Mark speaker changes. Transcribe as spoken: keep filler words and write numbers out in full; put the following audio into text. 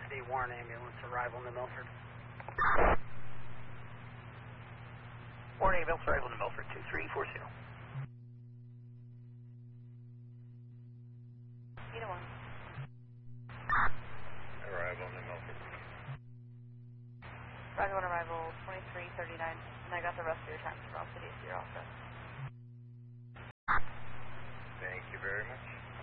Speaker 1: City Warren ambulance arrival to Milford.
Speaker 2: Warren ambulance arrival to Milford, two three four zero.
Speaker 3: Either one.
Speaker 4: Arrival to Milford.
Speaker 3: Roger one arrival, twenty-three thirty-nine, and I got the rest of your times for all cities, so you're all set.
Speaker 4: Thank you very much.